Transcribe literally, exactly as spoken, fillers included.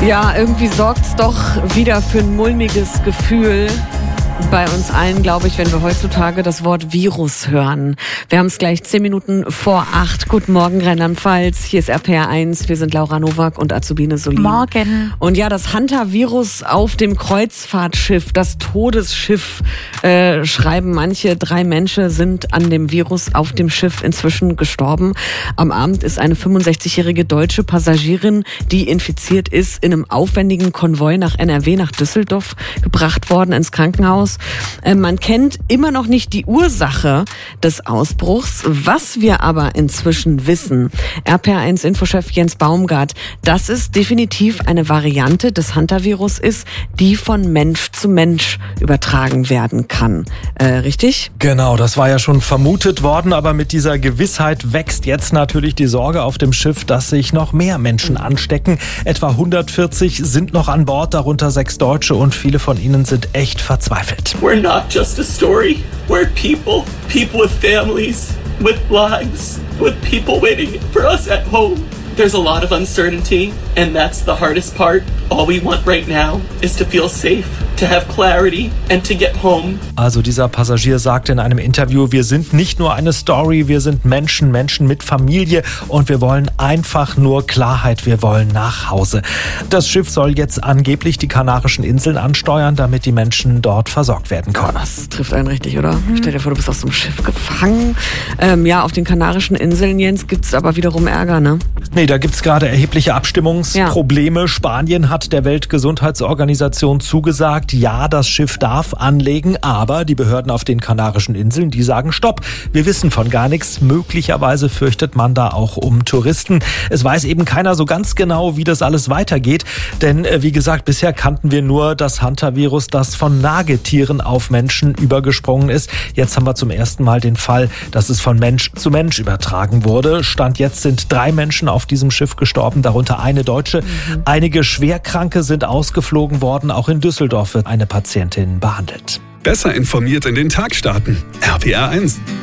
Ja, irgendwie sorgt es doch wieder für ein mulmiges Gefühl bei uns allen, glaube ich, wenn wir heutzutage das Wort Virus hören. Wir haben es gleich zehn Minuten vor acht. Guten Morgen, Rheinland-Pfalz. Hier ist R P R eins. Wir sind Laura Nowak und Azubine Solin. Morgen. Und ja, das Hunter-Virus auf dem Kreuzfahrtschiff, das Todesschiff, äh, schreiben manche. Drei Menschen sind an dem Virus auf dem Schiff inzwischen gestorben. Am Abend ist eine fünfundsechzigjährige deutsche Passagierin, die infiziert ist, in einem aufwendigen Konvoi nach N R W, nach Düsseldorf gebracht worden, ins Krankenhaus. Man kennt immer noch nicht die Ursache des Ausbruchs. Was wir aber inzwischen wissen, R P R eins Infochef Jens Baumgart, dass es definitiv eine Variante des Hunter-Virus ist, die von Mensch zu Mensch übertragen werden kann. Äh, richtig? Genau, das war ja schon vermutet worden, aber mit dieser Gewissheit wächst jetzt natürlich die Sorge auf dem Schiff, dass sich noch mehr Menschen anstecken. Etwa hundertvierzig sind noch an Bord, darunter sechs Deutsche, und viele von ihnen sind echt verzweifelt. We're not just a story. We're people. People with families, with lives, with people waiting for us at home. There's a lot of uncertainty, and that's the hardest part. All we want right now is to feel safe, to have clarity and to get home. Also dieser Passagier sagte in einem Interview, wir sind nicht nur eine Story, wir sind Menschen, Menschen mit Familie, und wir wollen einfach nur Klarheit, wir wollen nach Hause. Das Schiff soll jetzt angeblich die Kanarischen Inseln ansteuern, damit die Menschen dort versorgt werden können. Das trifft einen richtig, oder? Mhm. Stell dir vor, du bist auf so einem Schiff gefangen. Ähm, ja, auf den Kanarischen Inseln, Jens, gibt's aber wiederum Ärger, ne? Nee, da gibt's gerade erhebliche Abstimmungsprobleme. Ja. Spanien hat der Weltgesundheitsorganisation zugesagt, ja, das Schiff darf anlegen, aber die Behörden auf den Kanarischen Inseln, die sagen Stopp. Wir wissen von gar nichts. Möglicherweise fürchtet man da auch um Touristen. Es weiß eben keiner so ganz genau, wie das alles weitergeht, denn äh, wie gesagt, bisher kannten wir nur das Hunter-Virus, das von Nagetieren auf Menschen übergesprungen ist. Jetzt haben wir zum ersten Mal den Fall, dass es von Mensch zu Mensch übertragen wurde. Stand jetzt sind drei Menschen auf diesem Schiff gestorben, darunter eine Deutsche. Mhm. Einige Schwerkranke sind ausgeflogen worden. Auch in Düsseldorf wird eine Patientin behandelt. Besser informiert in den Tag starten. R P R eins.